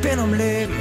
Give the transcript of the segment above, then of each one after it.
bin am Leben.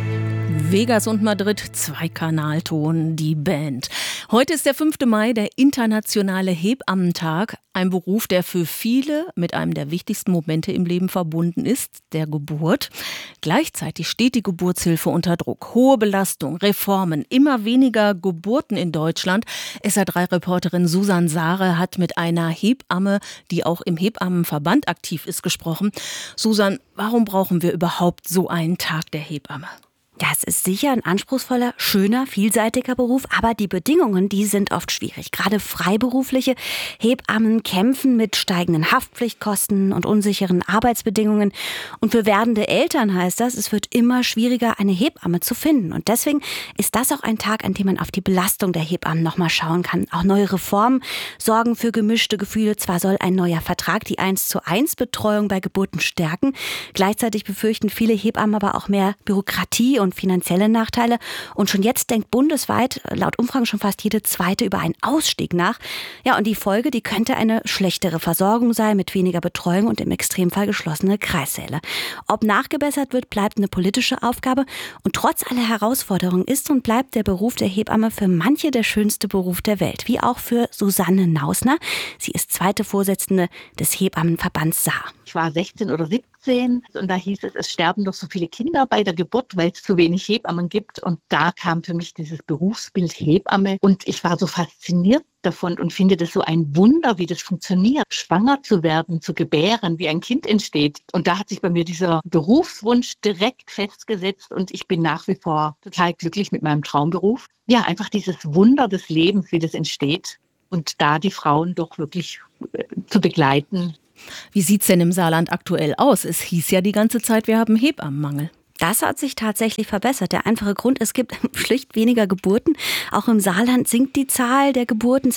Vegas und Madrid, Zweikanalton, die Band. Heute ist der 5. Mai, der internationale Hebammentag. Ein Beruf, der für viele mit einem der wichtigsten Momente im Leben verbunden ist, der Geburt. Gleichzeitig steht die Geburtshilfe unter Druck. Hohe Belastung, Reformen, immer weniger Geburten in Deutschland. SR3-Reporterin Susan Sare hat mit einer Hebamme, die auch im Hebammenverband aktiv ist, gesprochen. Susan, warum brauchen wir überhaupt so einen Tag der Hebamme? Ja, es ist sicher ein anspruchsvoller, schöner, vielseitiger Beruf, aber die Bedingungen, die sind oft schwierig. Gerade freiberufliche Hebammen kämpfen mit steigenden Haftpflichtkosten und unsicheren Arbeitsbedingungen. Und für werdende Eltern heißt das, es wird immer schwieriger, eine Hebamme zu finden. Und deswegen ist das auch ein Tag, an dem man auf die Belastung der Hebammen nochmal schauen kann. Auch neue Reformen sorgen für gemischte Gefühle. Zwar soll ein neuer Vertrag die 1:1 Betreuung bei Geburten stärken. Gleichzeitig befürchten viele Hebammen aber auch mehr Bürokratie und finanzielle Nachteile. Und schon jetzt denkt bundesweit, laut Umfragen schon fast jede Zweite, über einen Ausstieg nach. Ja, und die Folge, die könnte eine schlechtere Versorgung sein, mit weniger Betreuung und im Extremfall geschlossene Kreissäle. Ob nachgebessert wird, bleibt eine politische Aufgabe. Und trotz aller Herausforderungen ist und bleibt der Beruf der Hebamme für manche der schönste Beruf der Welt. Wie auch für Susanne Nausner. Sie ist zweite Vorsitzende des Hebammenverbands Saar. Ich war 16 oder 17 und da hieß es sterben doch so viele Kinder bei der Geburt, weil es zu wenig Hebammen gibt. Und da kam für mich dieses Berufsbild Hebamme und ich war so fasziniert davon und finde das so ein Wunder, wie das funktioniert, schwanger zu werden, zu gebären, wie ein Kind entsteht. Und da hat sich bei mir dieser Berufswunsch direkt festgesetzt und ich bin nach wie vor total glücklich mit meinem Traumberuf. Ja, einfach dieses Wunder des Lebens, wie das entsteht und da die Frauen doch wirklich zu begleiten. Wie sieht's denn im Saarland aktuell aus? Es hieß ja die ganze Zeit, wir haben Hebammenmangel. Das hat sich tatsächlich verbessert. Der einfache Grund, es gibt schlicht weniger Geburten. Auch im Saarland sinkt die Zahl der Geburten.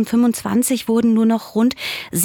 2025 wurden nur noch rund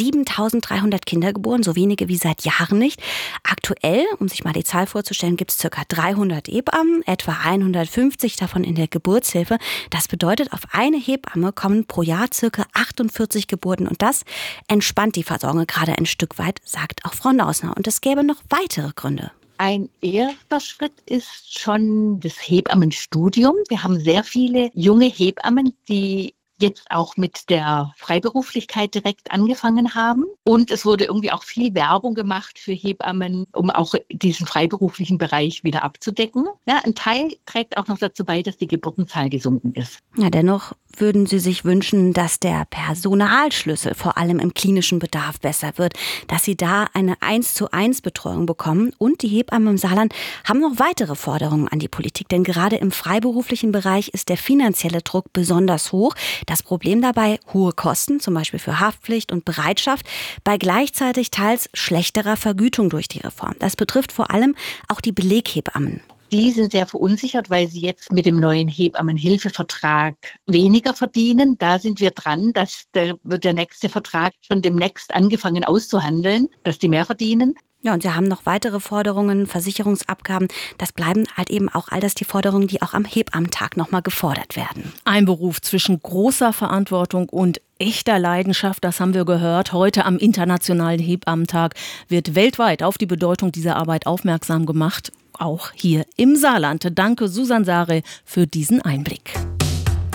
7.300 Kinder geboren, so wenige wie seit Jahren nicht. Aktuell, um sich mal die Zahl vorzustellen, gibt es ca. 300 Hebammen, etwa 150 davon in der Geburtshilfe. Das bedeutet, auf eine Hebamme kommen pro Jahr ca. 48 Geburten. Und das entspannt die Versorgung gerade ein Stück weit, sagt auch Frau Nausner. Und es gäbe noch weitere Gründe. Ein erster Schritt ist schon das Hebammenstudium. Wir haben sehr viele junge Hebammen, die jetzt auch mit der Freiberuflichkeit direkt angefangen haben. Und es wurde irgendwie auch viel Werbung gemacht für Hebammen, um auch diesen freiberuflichen Bereich wieder abzudecken. Ja, ein Teil trägt auch noch dazu bei, dass die Geburtenzahl gesunken ist. Ja, dennoch würden Sie sich wünschen, dass der Personalschlüssel vor allem im klinischen Bedarf besser wird, dass Sie da eine 1:1 Betreuung bekommen. Und die Hebammen im Saarland haben noch weitere Forderungen an die Politik, denn gerade im freiberuflichen Bereich ist der finanzielle Druck besonders hoch. Das Problem dabei, hohe Kosten, zum Beispiel für Haftpflicht und Bereitschaft, bei gleichzeitig teils schlechterer Vergütung durch die Reform. Das betrifft vor allem auch die Beleghebammen. Die sind sehr verunsichert, weil sie jetzt mit dem neuen Hebammenhilfevertrag weniger verdienen. Da sind wir dran, wird der nächste Vertrag schon demnächst angefangen auszuhandeln, dass die mehr verdienen. Ja, und Sie haben noch weitere Forderungen, Versicherungsabgaben. Das bleiben halt eben auch all das die Forderungen, die auch am Hebammentag nochmal gefordert werden. Ein Beruf zwischen großer Verantwortung und echter Leidenschaft, das haben wir gehört. Heute am Internationalen Hebammentag wird weltweit auf die Bedeutung dieser Arbeit aufmerksam gemacht. Auch hier im Saarland. Danke, Susan Sare, für diesen Einblick.